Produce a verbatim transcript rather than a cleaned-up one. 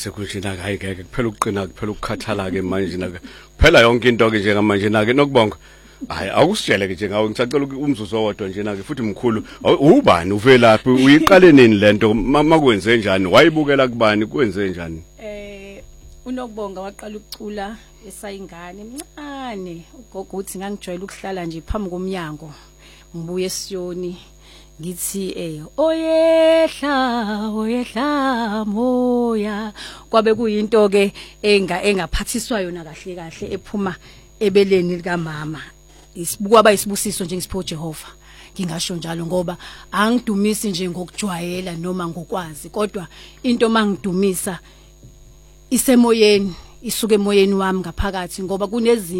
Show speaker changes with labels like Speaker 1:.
Speaker 1: sekunjena hayi ngeke kuphela ukuqina kuphela ukukhathala ke manje nake kuphela yonke into ke njengamanje nake nokubonga hayi akusitshele ke njengawe ngisacela umzuzu owodwa nje nake futhi mkhulu ubani uvelaphi uyiqale nini lento makwenze njani wayibukela kubani kwenze njani
Speaker 2: eh unokubonga waqala ukucula esayingane emncane ugogo uthi ngangijwayele ukuhlala nje phambi komnyango ngibuye esiyoni ngithi eh oyehla oyehla moya kwabe kuyinto ke enga engaphathiswa yona kahle kahle ephuma ebeleni lika mama isibukwaba isibusiso nje ngisipho Jehova ngingasho njalo ngoba angidumisi nje ngokujwayela noma ngokwazi kodwa into mangidumisa isemoyeni isuke emoyeni wami ngaphakathi ngoba kunezi